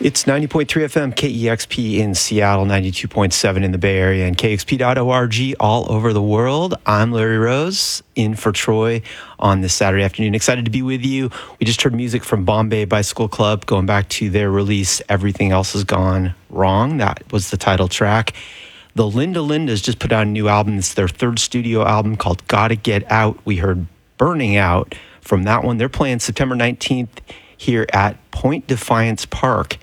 It's 90.3 FM KEXP in Seattle, 92.7 in the Bay Area, and KEXP.org all over the world. I'm Larry Rose, in for Troy on this Saturday afternoon. Excited to be with you. We just heard music from Bombay Bicycle Club, going back to their release, Everything Else Has Gone Wrong. That was the title track. The Linda Lindas just put out a new album. It's their third studio album called Gotta Get Out. We heard Burning Out from that one. They're playing September 19th here at Point Defiance Park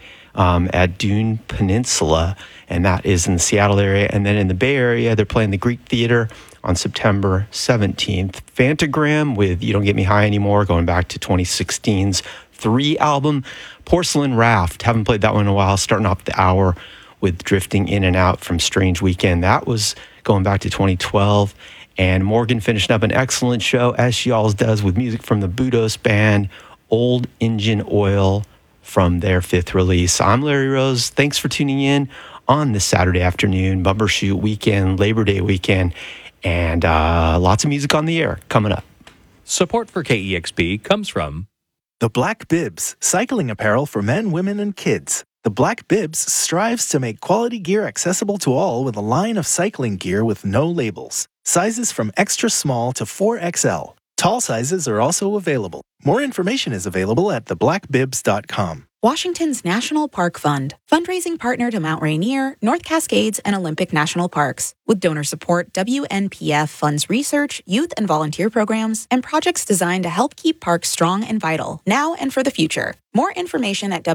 at Dune Peninsula, and that is in the Seattle area. And then in the Bay Area, they're playing the Greek Theater on September 17th. Phantogram with You Don't Get Me High Anymore, going back to 2016's 3 album. Porcelain Raft, haven't played that one in a while, starting off the hour with Drifting In and Out from Strange Weekend. That was going back to 2012. And Morgan finishing up an excellent show, as she always does, with music from the Budos band, Old Engine Oil, from their 5th release. I'm Larry Rose. Thanks for tuning in on this Saturday afternoon, Bumbershoot weekend, Labor Day weekend, and lots of music on the air coming up. Support for KEXP comes from The Black Bibs, cycling apparel for men, women, and kids. The Black Bibs strives to make quality gear accessible to all with a line of cycling gear with no labels. Sizes from extra small to 4XL. Tall sizes are also available. More information is available at theblackbibs.com. Washington's National Park Fund, fundraising partner to Mount Rainier, North Cascades, and Olympic National Parks. With donor support, WNPF funds research, youth and volunteer programs, and projects designed to help keep parks strong and vital, now and for the future. More information at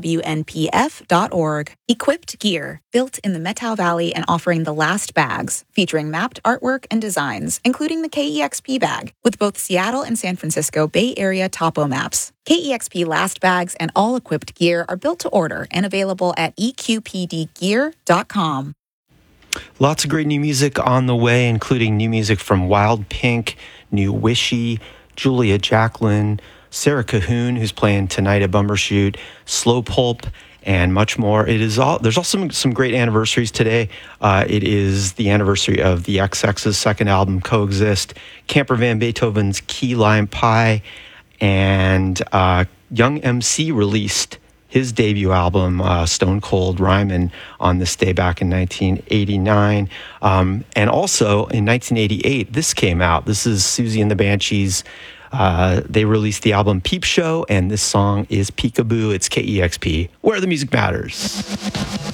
WNPF.org. Equipped Gear, built in the Methow Valley and offering the last bags, featuring mapped artwork and designs, including the KEXP bag, with both Seattle and San Francisco Bay Area topo maps. KEXP last bags and all equipped gear are built to order and available at eqpdgear.com. Lots of great new music on the way, including new music from Wild Pink, New Wishy, Julia Jacqueline, Sarah Cahoon, who's playing tonight at Bumbershoot, Slow Pulp, and much more. There's also some great anniversaries today. It is the anniversary of the XX's second album, Coexist, Camper Van Beethoven's Key Lime Pie, and Young MC released his debut album, Stone Cold Rhymin', on this day back in 1989. And also in 1988, this came out. This is Susie and the Banshees. They released the album Peep Show, and this song is Peekaboo. It's KEXP, where the music matters.